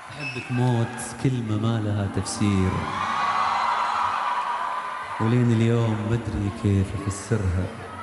أحبك موت كلمة ما لها تفسير، ولين اليوم مدري كيف أفسرها.